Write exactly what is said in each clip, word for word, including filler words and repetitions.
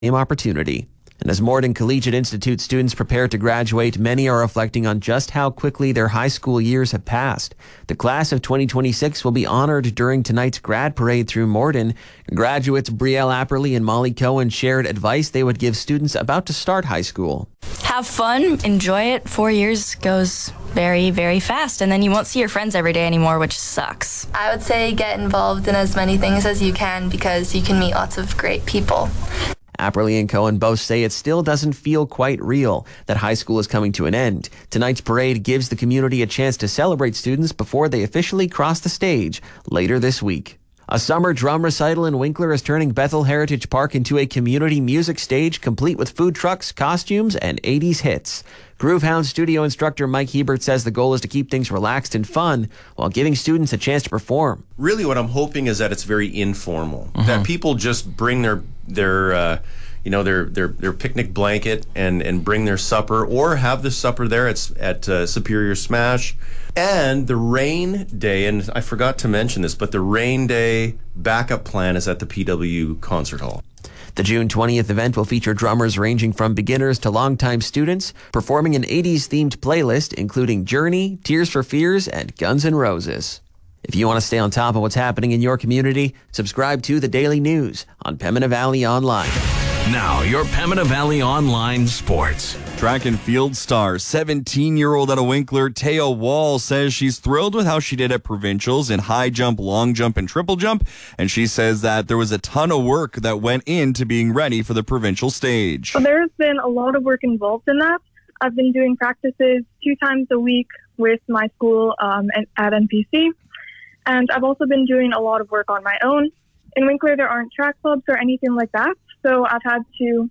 same opportunity. And as Morden Collegiate Institute students prepare to graduate, many are reflecting on just how quickly their high school years have passed. The class of twenty twenty-six will be honored during tonight's grad parade through Morden. Graduates Brielle Apperly and Molly Cohen shared advice they would give students about to start high school. Have fun, enjoy it. Four years goes very, very fast, and then you won't see your friends every day anymore, which sucks. I would say get involved in as many things as you can because you can meet lots of great people. Apperly and Cohen both say it still doesn't feel quite real that high school is coming to an end. Tonight's parade gives the community a chance to celebrate students before they officially cross the stage later this week. A summer drum recital in Winkler is turning Bethel Heritage Park into a community music stage complete with food trucks, costumes, and eighties hits. Groovehound studio instructor Mike Hebert says the goal is to keep things relaxed and fun while giving students a chance to perform. Really what I'm hoping is that it's very informal, Mm-hmm. that people just bring their their uh, you know their, their their picnic blanket and and bring their supper, or have the supper there at at uh, Superior Smash. And the rain day, and I forgot to mention this, but the rain day backup plan is at the P W Concert Hall. The June twentieth event will feature drummers ranging from beginners to longtime students performing an eighties-themed playlist including Journey, Tears for Fears, and Guns N' Roses. If you want to stay on top of what's happening in your community, subscribe to The Daily News on Pembina Valley Online. Now, your Pembina Valley Online Sports. Track and field star, seventeen-year-old out of Winkler, Taya Wall, says she's thrilled with how she did at provincials in high jump, long jump, and triple jump. And she says that there was a ton of work that went into being ready for the provincial stage. Well, there's been a lot of work involved in that. I've been doing practices two times a week with my school um, at N P C. And I've also been doing a lot of work on my own. In Winkler, there aren't track clubs or anything like that. So I've had to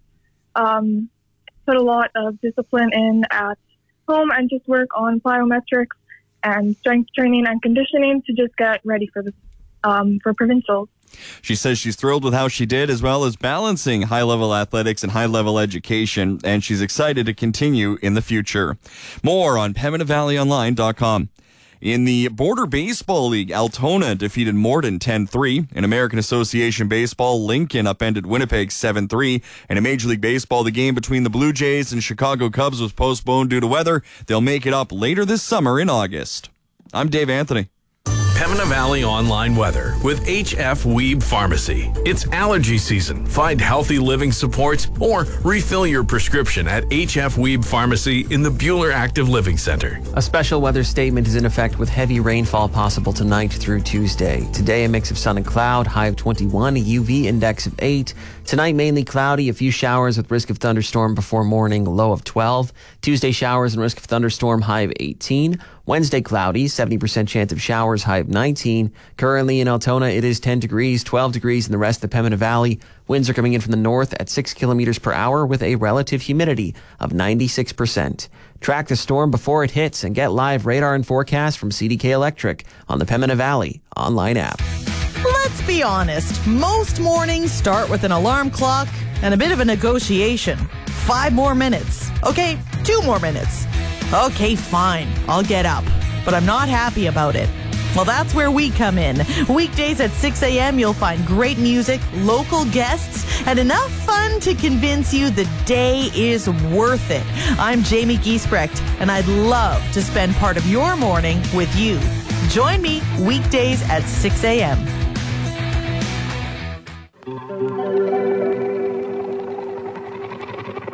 um, put a lot of discipline in at home and just work on plyometrics and strength training and conditioning to just get ready for the um, for provincials. She says she's thrilled with how she did, as well as balancing high-level athletics and high-level education, and she's excited to continue in the future. More on Pembina Valley Online dot com. In the Border Baseball League, Altona defeated Morden ten three. In American Association Baseball, Lincoln upended Winnipeg seven three. And in Major League Baseball, the game between the Blue Jays and Chicago Cubs was postponed due to weather. They'll make it up later this summer in August. I'm Dave Anthony. Pembina Valley Online Weather with H F Weeb Pharmacy. It's allergy season. Find healthy living supports or refill your prescription at H F Weeb Pharmacy in the Bueller Active Living Center. A special weather statement is in effect with heavy rainfall possible tonight through Tuesday. Today, a mix of sun and cloud, high of twenty-one, a U V index of eight. Tonight, mainly cloudy, a few showers with risk of thunderstorm before morning, low of twelve. Tuesday, showers and risk of thunderstorm, high of eighteen. Wednesday, cloudy, seventy percent chance of showers, high of nineteen. Currently in Altona, it is ten degrees, twelve degrees in the rest of the Pembina Valley. Winds are coming in from the north at six kilometers per hour with a relative humidity of ninety-six percent. Track the storm before it hits and get live radar and forecast from C D K Electric on the Pembina Valley online app. Let's be honest. Most mornings start with an alarm clock and a bit of a negotiation. Five more minutes. Okay, two more minutes. Okay, fine. I'll get up. But I'm not happy about it. Well, that's where we come in. Weekdays at six a.m., you'll find great music, local guests, and enough fun to convince you the day is worth it. I'm Jamie Giesbrecht, and I'd love to spend part of your morning with you. Join me weekdays at six a.m.